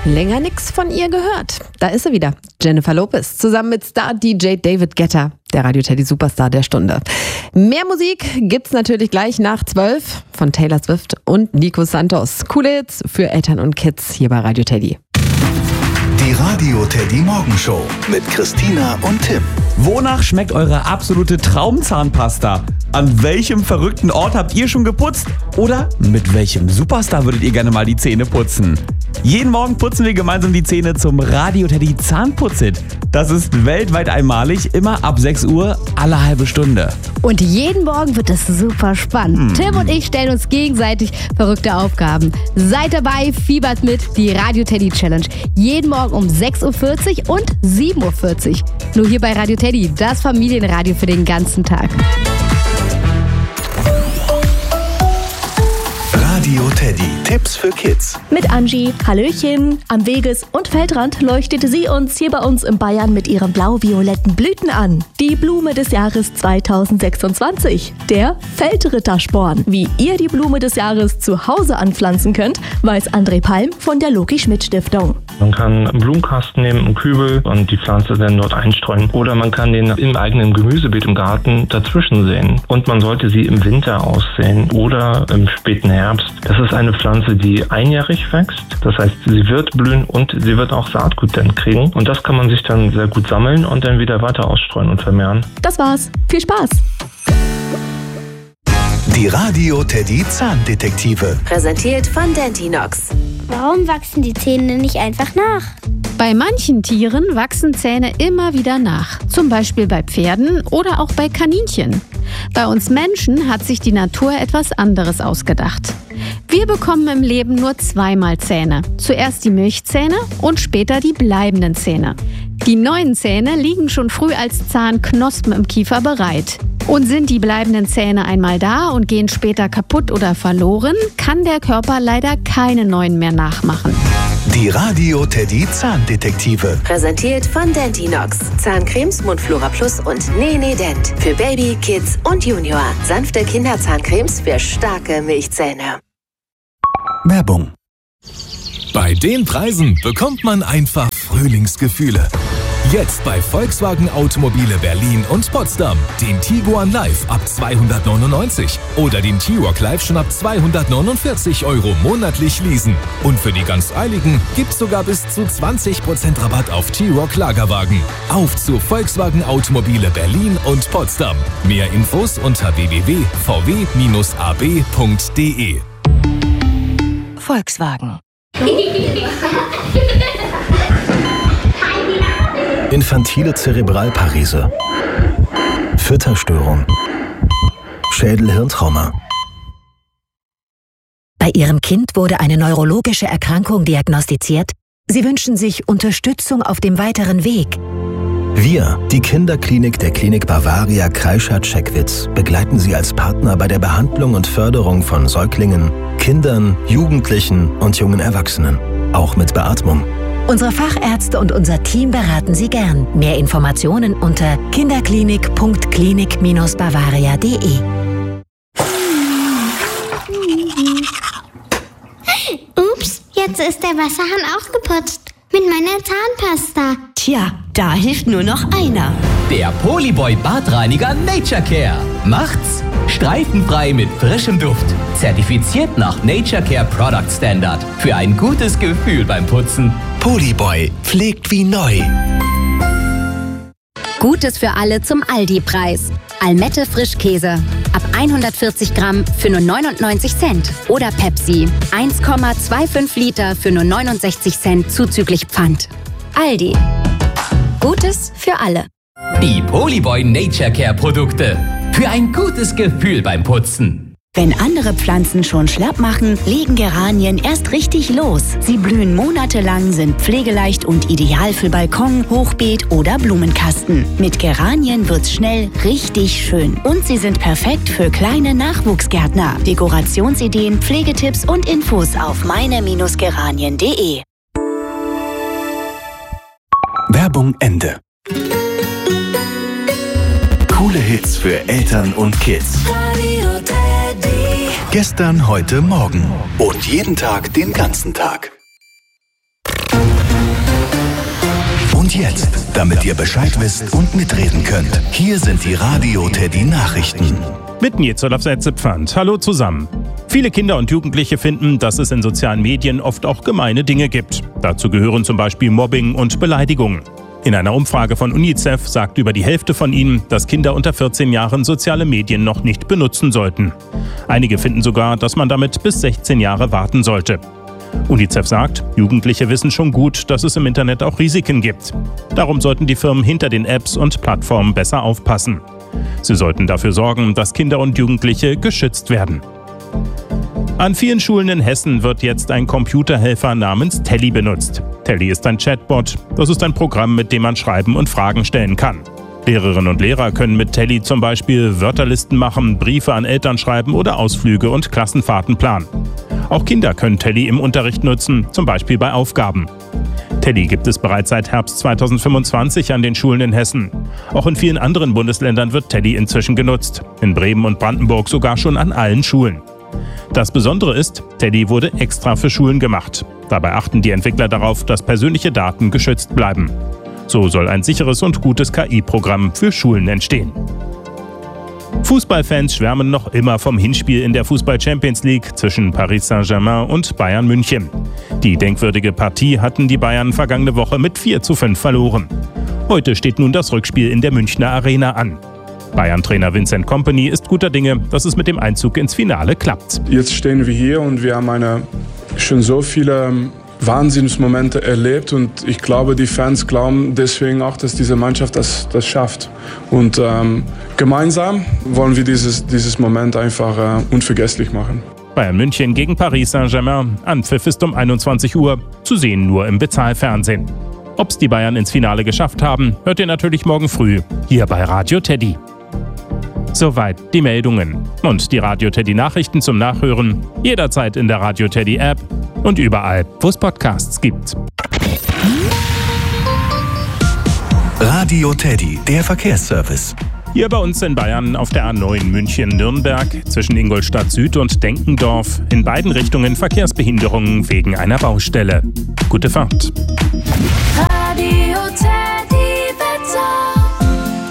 Länger nichts von ihr gehört. Da ist sie wieder, Jennifer Lopez, zusammen mit Star-DJ David Guetta, der Radio Teddy Superstar der Stunde. Mehr Musik gibt's natürlich gleich nach 12 von Taylor Swift und Nico Santos. Coole Hits für Eltern und Kids hier bei Radio Teddy. Die Radio Teddy Morgenshow mit Christina und Tim. Wonach schmeckt eure absolute Traumzahnpasta? An welchem verrückten Ort habt ihr schon geputzt? Oder mit welchem Superstar würdet ihr gerne mal die Zähne putzen? Jeden Morgen putzen wir gemeinsam die Zähne zum Radio Teddy Zahnputzit. Das ist weltweit einmalig, immer ab 6 Uhr, alle halbe Stunde. Und jeden Morgen wird es super spannend. Tim und ich stellen uns gegenseitig verrückte Aufgaben. Seid dabei, fiebert mit, die Radio Teddy Challenge. Jeden Morgen um 6.40 Uhr und 7.40 Uhr. Nur hier bei Radio Teddy, das Familienradio für den ganzen Tag. Radio Teddy, Tipps für Kids. Mit Angie, Hallöchen. Am Weges- und Feldrand leuchtete sie uns hier bei uns in Bayern mit ihren blau-violetten Blüten an. Die Blume des Jahres 2026, der Feldrittersporn. Wie ihr die Blume des Jahres zu Hause anpflanzen könnt, weiß André Palm von der Loki-Schmidt-Stiftung. Man kann einen Blumenkasten nehmen, einen Kübel und die Pflanze dann dort einstreuen. Oder man kann den im eigenen Gemüsebeet im Garten dazwischen säen. Und man sollte sie im Winter aussäen oder im späten Herbst. Das ist eine Pflanze, die einjährig wächst. Das heißt, sie wird blühen und sie wird auch Saatgut dann kriegen. Und das kann man sich dann sehr gut sammeln und dann wieder weiter ausstreuen und vermehren. Das war's. Viel Spaß! Die Radio Teddy Zahndetektive. Präsentiert von Dentinox. Warum wachsen die Zähne nicht einfach nach? Bei manchen Tieren wachsen Zähne immer wieder nach. Zum Beispiel bei Pferden oder auch bei Kaninchen. Bei uns Menschen hat sich die Natur etwas anderes ausgedacht. Wir bekommen im Leben nur 2-mal Zähne. Zuerst die Milchzähne und später die bleibenden Zähne. Die neuen Zähne liegen schon früh als Zahnknospen im Kiefer bereit. Und sind die bleibenden Zähne einmal da und gehen später kaputt oder verloren, kann der Körper leider keine neuen mehr nachmachen. Die Radio Teddy Zahndetektive. Präsentiert von Dentinox. Zahncremes, Mundflora Plus und Nene Dent. Für Baby, Kids und Junior. Sanfte Kinderzahncremes für starke Milchzähne. Werbung. Bei den Preisen bekommt man einfach Frühlingsgefühle. Jetzt bei Volkswagen Automobile Berlin und Potsdam. Den Tiguan Live ab 299 oder den T-Roc Live schon ab 249 € monatlich leasen. Und für die ganz Eiligen gibt's sogar bis zu 20% Rabatt auf T-Roc Lagerwagen. Auf zu Volkswagen Automobile Berlin und Potsdam. Mehr Infos unter www.vw-ab.de. Volkswagen. Infantile Zerebralparese, Fütterstörung, Schädel-Hirntrauma. Bei Ihrem Kind wurde eine neurologische Erkrankung diagnostiziert. Sie wünschen sich Unterstützung auf dem weiteren Weg. Wir, die Kinderklinik der Klinik Bavaria Kreischath-Scheckwitz, begleiten Sie als Partner bei der Behandlung und Förderung von Säuglingen, Kindern, Jugendlichen und jungen Erwachsenen, auch mit Beatmung. Unsere Fachärzte und unser Team beraten Sie gern. Mehr Informationen unter kinderklinik.klinik-bavaria.de. Ups, jetzt ist der Wasserhahn auch geputzt. Mit meiner Zahnpasta. Tja, da hilft nur noch einer. Der Polyboy Badreiniger Nature Care. Macht's streifenfrei mit frischem Duft. Zertifiziert nach Nature Care Product Standard. Für ein gutes Gefühl beim Putzen. Polyboy pflegt wie neu. Gutes für alle zum Aldi-Preis. Almette Frischkäse. Ab 140 Gramm für nur 99 Cent. Oder Pepsi. 1,25 Liter für nur 69 Cent zuzüglich Pfand. Aldi. Gutes für alle. Die Polyboy Nature Care Produkte. Für ein gutes Gefühl beim Putzen. Wenn andere Pflanzen schon schlapp machen, legen Geranien erst richtig los. Sie blühen monatelang, sind pflegeleicht und ideal für Balkon, Hochbeet oder Blumenkasten. Mit Geranien wird's schnell richtig schön. Und sie sind perfekt für kleine Nachwuchsgärtner. Dekorationsideen, Pflegetipps und Infos auf meine-geranien.de. Werbung Ende. Coole Hits für Eltern und Kids. Gestern, heute, morgen. Und jeden Tag, den ganzen Tag. Und jetzt, damit ihr Bescheid wisst und mitreden könnt, hier sind die Radio Teddy Nachrichten. Mit Nils Zipfand. Hallo zusammen. Viele Kinder und Jugendliche finden, dass es in sozialen Medien oft auch gemeine Dinge gibt. Dazu gehören zum Beispiel Mobbing und Beleidigungen. In einer Umfrage von UNICEF sagt über die Hälfte von ihnen, dass Kinder unter 14 Jahren soziale Medien noch nicht benutzen sollten. Einige finden sogar, dass man damit bis 16 Jahre warten sollte. UNICEF sagt, Jugendliche wissen schon gut, dass es im Internet auch Risiken gibt. Darum sollten die Firmen hinter den Apps und Plattformen besser aufpassen. Sie sollten dafür sorgen, dass Kinder und Jugendliche geschützt werden. An vielen Schulen in Hessen wird jetzt ein Computerhelfer namens Telly benutzt. Telly ist ein Chatbot. Das ist ein Programm, mit dem man schreiben und Fragen stellen kann. Lehrerinnen und Lehrer können mit Telly zum Beispiel Wörterlisten machen, Briefe an Eltern schreiben oder Ausflüge und Klassenfahrten planen. Auch Kinder können Telly im Unterricht nutzen, zum Beispiel bei Aufgaben. Telly gibt es bereits seit Herbst 2025 an den Schulen in Hessen. Auch in vielen anderen Bundesländern wird Telly inzwischen genutzt. In Bremen und Brandenburg sogar schon an allen Schulen. Das Besondere ist, Telly wurde extra für Schulen gemacht. Dabei achten die Entwickler darauf, dass persönliche Daten geschützt bleiben. So soll ein sicheres und gutes KI-Programm für Schulen entstehen. Fußballfans schwärmen noch immer vom Hinspiel in der Fußball-Champions League zwischen Paris Saint-Germain und Bayern München. Die denkwürdige Partie hatten die Bayern vergangene Woche mit 4:5 verloren. Heute steht nun das Rückspiel in der Münchner Arena an. Bayern-Trainer Vincent Kompany ist guter Dinge, dass es mit dem Einzug ins Finale klappt. Jetzt stehen wir hier und wir haben schon so viele Wahnsinnsmomente erlebt und ich glaube, die Fans glauben deswegen auch, dass diese Mannschaft das schafft. Und gemeinsam wollen wir dieses Moment einfach unvergesslich machen. Bayern München gegen Paris Saint-Germain. Anpfiff ist um 21 Uhr, zu sehen nur im Bezahlfernsehen. Ob's die Bayern ins Finale geschafft haben, hört ihr natürlich morgen früh hier bei Radio Teddy. Soweit die Meldungen. Und die Radio Teddy Nachrichten zum Nachhören jederzeit in der Radio Teddy App und überall, wo es Podcasts gibt. Radio Teddy, der Verkehrsservice. Hier bei uns in Bayern auf der A9 München-Nürnberg zwischen Ingolstadt Süd und Denkendorf in beiden Richtungen Verkehrsbehinderungen wegen einer Baustelle. Gute Fahrt. Radio Teddy Wetter.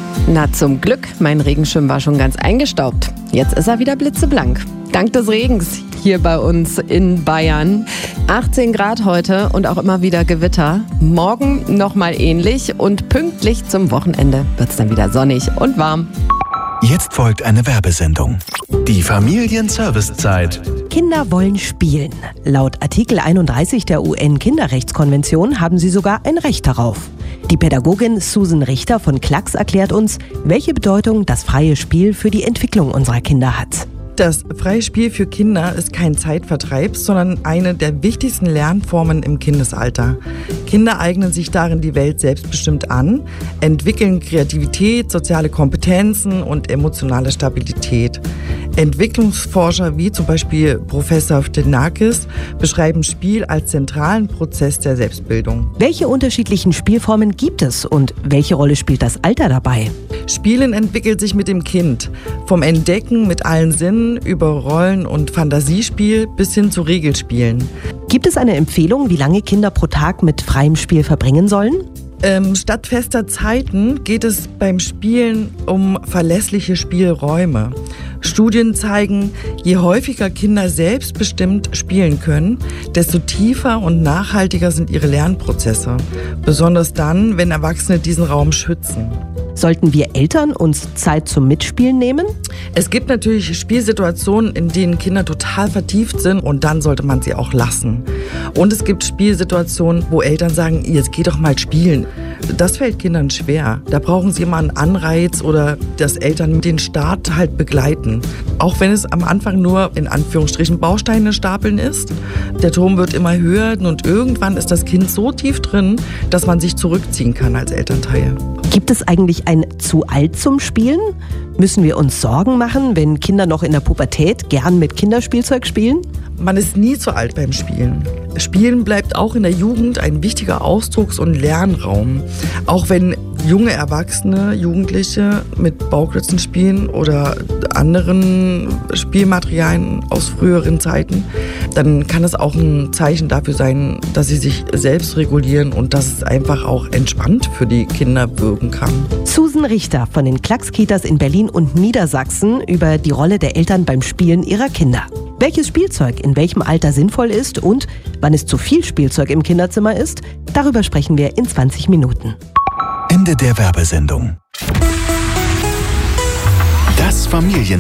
Na zum Glück, mein Regenschirm war schon ganz eingestaubt. Jetzt ist er wieder blitzeblank. Dank des Regens hier bei uns in Bayern. 18 Grad heute und auch immer wieder Gewitter. Morgen nochmal ähnlich und pünktlich zum Wochenende wird es dann wieder sonnig und warm. Jetzt folgt eine Werbesendung. Die Familienservicezeit. Kinder wollen spielen. Laut Artikel 31 der UN-Kinderrechtskonvention haben sie sogar ein Recht darauf. Die Pädagogin Susan Richter von Klacks erklärt uns, welche Bedeutung das freie Spiel für die Entwicklung unserer Kinder hat. Das freie Spiel für Kinder ist kein Zeitvertreib, sondern eine der wichtigsten Lernformen im Kindesalter. Kinder eignen sich darin die Welt selbstbestimmt an, entwickeln Kreativität, soziale Kompetenzen und emotionale Stabilität. Entwicklungsforscher wie zum Beispiel Professor Ftenakis beschreiben Spiel als zentralen Prozess der Selbstbildung. Welche unterschiedlichen Spielformen gibt es und welche Rolle spielt das Alter dabei? Spielen entwickelt sich mit dem Kind. Vom Entdecken mit allen Sinnen über Rollen- und Fantasiespiel bis hin zu Regelspielen. Gibt es eine Empfehlung, wie lange Kinder pro Tag mit freiem Spiel verbringen sollen? Statt fester Zeiten geht es beim Spielen um verlässliche Spielräume. Studien zeigen, je häufiger Kinder selbstbestimmt spielen können, desto tiefer und nachhaltiger sind ihre Lernprozesse. Besonders dann, wenn Erwachsene diesen Raum schützen. Sollten wir Eltern uns Zeit zum Mitspielen nehmen? Es gibt natürlich Spielsituationen, in denen Kinder total vertieft sind und dann sollte man sie auch lassen. Und es gibt Spielsituationen, wo Eltern sagen, jetzt geh doch mal spielen. Das fällt Kindern schwer. Da brauchen sie immer einen Anreiz oder dass Eltern den Start halt begleiten. Auch wenn es am Anfang nur in Anführungsstrichen Bausteine stapeln ist. Der Turm wird immer höher und irgendwann ist das Kind so tief drin, dass man sich zurückziehen kann als Elternteil. Gibt es eigentlich ein zu alt zum Spielen? Müssen wir uns Sorgen machen, wenn Kinder noch in der Pubertät gern mit Kinderspielzeug spielen? Man ist nie zu alt beim Spielen. Spielen bleibt auch in der Jugend ein wichtiger Ausdrucks- und Lernraum. Auch wenn junge Erwachsene, Jugendliche mit Bauklötzen spielen oder anderen Spielmaterialien aus früheren Zeiten, dann kann es auch ein Zeichen dafür sein, dass sie sich selbst regulieren und dass es einfach auch entspannt für die Kinder wirken kann. Susan Richter von den Klacks-Kitas in Berlin und Niedersachsen über die Rolle der Eltern beim Spielen ihrer Kinder. Welches Spielzeug in welchem Alter sinnvoll ist und wann es zu viel Spielzeug im Kinderzimmer ist, darüber sprechen wir in 20 Minuten. Ende der Werbesendung. Das Familien